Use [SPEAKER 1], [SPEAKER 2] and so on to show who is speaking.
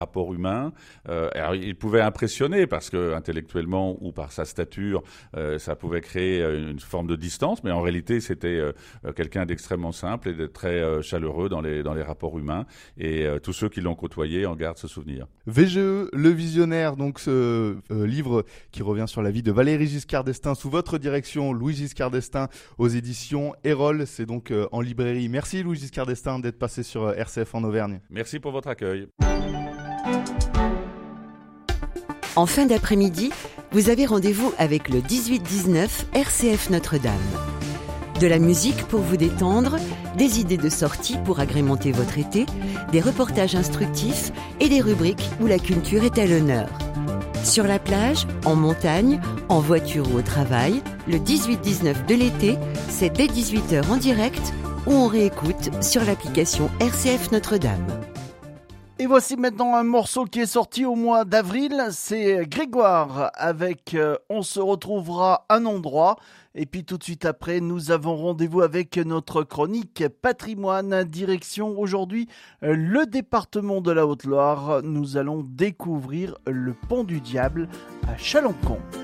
[SPEAKER 1] rapport humain. Alors, il pouvait impressionner parce que intellectuellement ou par sa stature, ça pouvait créer une forme de distance, mais en réalité, c'était quelqu'un d'extrêmement simple et de très chaleureux dans les rapports humains. Et tous ceux qui l'ont côtoyé en gardent ce souvenir.
[SPEAKER 2] VGE, le visionnaire, donc ce livre qui revient sur la vie de Valéry Giscard d'Estaing sous votre direction, Louis Giscard d'Estaing, aux éditions Erol. C'est donc en librairie. Merci Louis Giscard d'Estaing d'être passé sur RCF en Auvergne.
[SPEAKER 1] Merci pour votre accueil.
[SPEAKER 3] En fin d'après-midi, vous avez rendez-vous avec le 18-19 RCF Notre-Dame. De la musique pour vous détendre, des idées de sortie pour agrémenter votre été, des reportages instructifs et des rubriques où la culture est à l'honneur. Sur la plage, en montagne, en voiture ou au travail, le 18-19 de l'été, c'est dès 18h en direct ou on réécoute sur l'application RCF Notre-Dame.
[SPEAKER 4] Et voici maintenant un morceau qui est sorti au mois d'avril, c'est Grégoire avec On se retrouvera un endroit. Et puis tout de suite après, nous avons rendez-vous avec notre chronique patrimoine. Direction aujourd'hui le département de la Haute-Loire. Nous allons découvrir le Pont du Diable à Chalencon.